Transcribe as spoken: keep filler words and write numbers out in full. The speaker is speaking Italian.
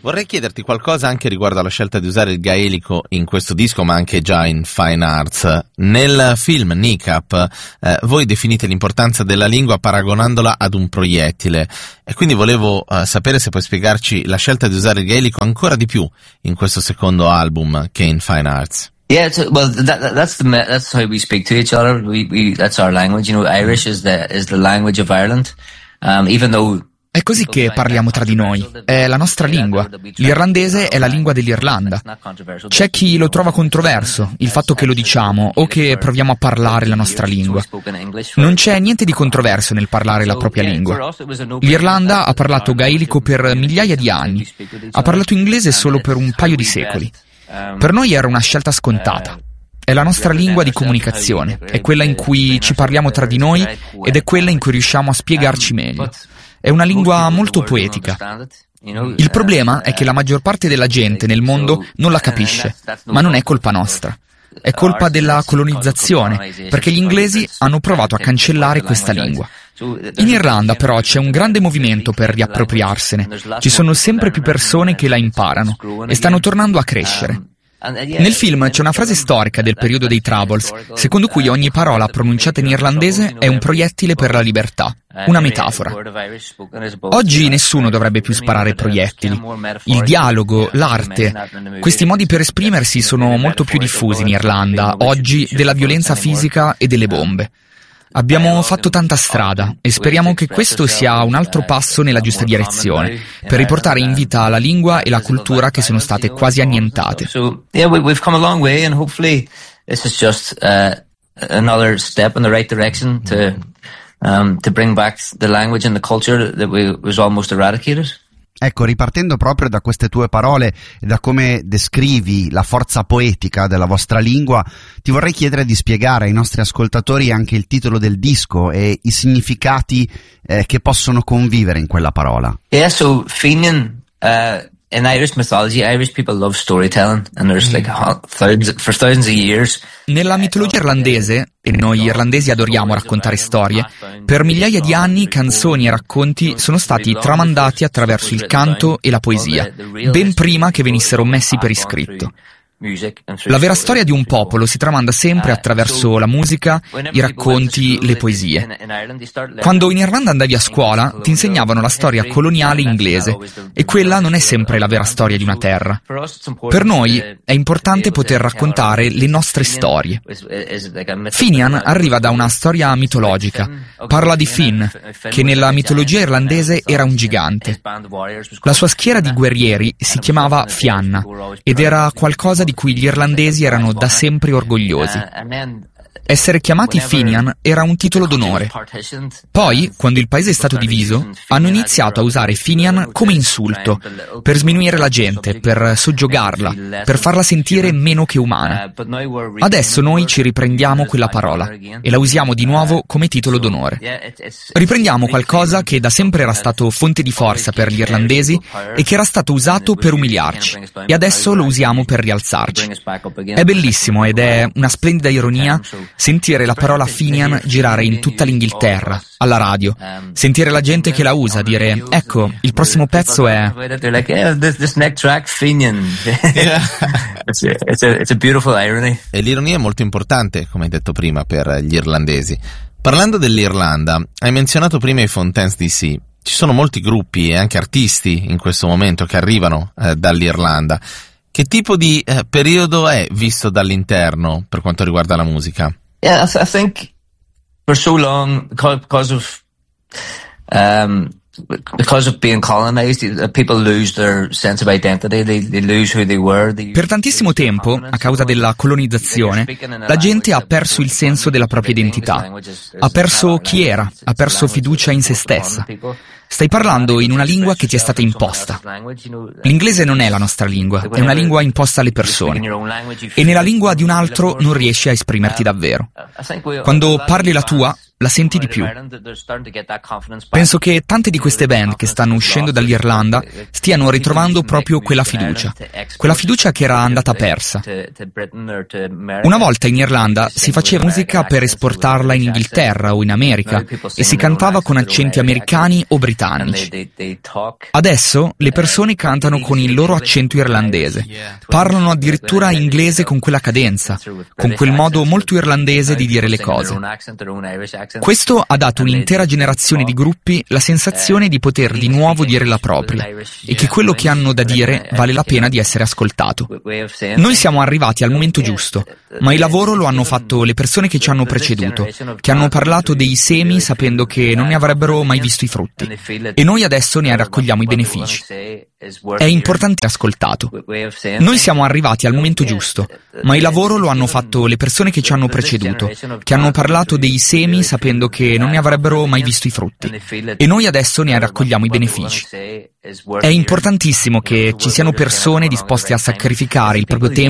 Vorrei chiederti qualcosa anche riguardo alla scelta di usare il gaelico in questo disco, ma anche già in Fine Arts. Nel film Kneecap eh, voi definite l'importanza della lingua paragonandola ad un proiettile, e quindi volevo eh, sapere se puoi spiegarci la scelta di usare il gaelico ancora di più in questo secondo album che in Fine Arts. Yeah, it's, well, that, that's the that's how we speak to each other. We, we that's our language. You know, Irish is the is the language of Ireland. Um, even though È così che parliamo tra di noi, è la nostra lingua. L'irlandese è la lingua dell'Irlanda. C'è chi lo trova controverso, il fatto che lo diciamo o che proviamo a parlare la nostra lingua. Non c'è niente di controverso nel parlare la propria lingua. L'Irlanda ha parlato gaelico per migliaia di anni, ha parlato inglese solo per un paio di secoli. Per noi era una scelta scontata. È la nostra lingua di comunicazione, è quella in cui ci parliamo tra di noi ed è quella in cui riusciamo a spiegarci meglio. È una lingua molto poetica. Il problema è che la maggior parte della gente nel mondo non la capisce, ma non è colpa nostra. È colpa della colonizzazione, perché gli inglesi hanno provato a cancellare questa lingua. In Irlanda però c'è un grande movimento per riappropriarsene. Ci sono sempre più persone che la imparano e stanno tornando a crescere. Nel film c'è una frase storica del periodo dei Troubles, secondo cui ogni parola pronunciata in irlandese è un proiettile per la libertà, una metafora. Oggi nessuno dovrebbe più sparare proiettili. Il dialogo, l'arte, questi modi per esprimersi sono molto più diffusi in Irlanda oggi della violenza fisica e delle bombe. Abbiamo fatto tanta strada e speriamo che questo sia un altro passo nella giusta direzione per riportare in vita la lingua e la cultura che sono state quasi annientate. So, yeah, we've come a long way and hopefully this is just uh, another step in the right direction to um, to bring back the language and the culture that we, was almost eradicated. Ecco, ripartendo proprio da queste tue parole e da come descrivi la forza poetica della vostra lingua, ti vorrei chiedere di spiegare ai nostri ascoltatori anche il titolo del disco e i significati eh, che possono convivere in quella parola. Yeah, so Fenian, uh, in Irish mythology, Irish people love storytelling and there's like thousands, for thousands of years. Nella mitologia irlandese, e noi irlandesi adoriamo raccontare storie, per migliaia di anni canzoni e racconti sono stati tramandati attraverso il canto e la poesia, ben prima che venissero messi per iscritto. La vera storia di un popolo si tramanda sempre attraverso la musica, i racconti, le poesie. Quando in Irlanda andavi a scuola, ti insegnavano la storia coloniale inglese, e quella non è sempre la vera storia di una terra. Per noi è importante poter raccontare le nostre storie. Finian arriva da una storia mitologica. Parla di Finn, che nella mitologia irlandese era un gigante. La sua schiera di guerrieri si chiamava Fianna, ed era qualcosa di cui gli irlandesi erano da sempre orgogliosi. Essere chiamati Fenian era un titolo d'onore. Poi, quando il paese è stato diviso, hanno iniziato a usare Fenian come insulto, per sminuire la gente, per soggiogarla, per farla sentire meno che umana. Adesso noi ci riprendiamo quella parola e la usiamo di nuovo come titolo d'onore. Riprendiamo qualcosa che da sempre era stato fonte di forza per gli irlandesi e che era stato usato per umiliarci, e adesso lo usiamo per rialzarci. È bellissimo ed è una splendida ironia sentire la parola Fenian girare in tutta l'Inghilterra, alla radio, sentire la gente che la usa dire, ecco, il prossimo pezzo è... E l'ironia è molto importante, come hai detto prima, per gli irlandesi. Parlando dell'Irlanda, hai menzionato prima i Fontaines D C. Ci sono molti gruppi e anche artisti in questo momento che arrivano eh, dall'Irlanda. Che tipo di eh, periodo è visto dall'interno per quanto riguarda la musica? Yeah, I, th- I think for so long, because of um, because of being colonized, people lose their sense of identity. They, they lose who they were. They per tantissimo tempo, a causa della colonizzazione, la gente ha perso il senso della propria identità. Ha perso chi era, ha perso fiducia in se stessa. Stai parlando in una lingua che ti è stata imposta. L'inglese non è la nostra lingua, è una lingua imposta alle persone. E nella lingua di un altro non riesci a esprimerti davvero. Quando parli la tua, la senti di più. Penso che tante di queste band che stanno uscendo dall'Irlanda stiano ritrovando proprio quella fiducia, quella fiducia che era andata persa. Una volta in Irlanda si faceva musica per esportarla in Inghilterra o in America e si cantava con accenti americani o britannici. Adesso le persone cantano con il loro accento irlandese, parlano addirittura inglese con quella cadenza, con quel modo molto irlandese di dire le cose. Questo ha dato un'intera generazione di gruppi la sensazione di poter di nuovo dire la propria e che quello che hanno da dire vale la pena di essere ascoltato. Noi siamo arrivati al momento giusto, ma il lavoro lo hanno fatto le persone che ci hanno preceduto, che hanno parlato dei semi sapendo che non ne avrebbero mai visto i frutti, e noi adesso ne raccogliamo i benefici. È importante ascoltato. Noi siamo arrivati al momento giusto, ma il lavoro lo hanno fatto le persone che ci hanno preceduto, che hanno parlato dei semi sapendo che non ne avrebbero mai visto i frutti, e noi adesso ne raccogliamo i benefici. È importantissimo che ci siano persone disposte a sacrificare il proprio tempo